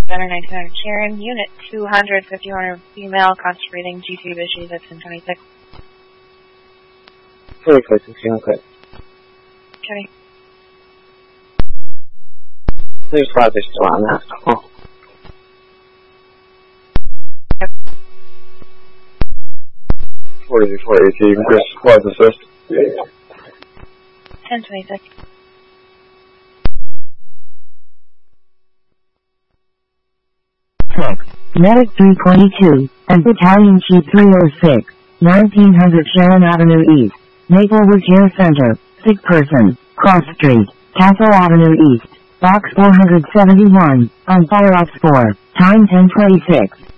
Center 1900 Karen, Unit 200, 5100 female, constant reading, G2 Vichy, that's in 26. 26, okay. Okay. There's 5 fish still on that. Oh. Yep. 40-40, Chris, squad assist. 1026. Medic 322, and Battalion Chief 306, 1900 Sharon Avenue East, Maplewood Care Center, sick person, Cross Street, Castle Avenue East, Box 471, on Fire Ops 4, time 1026.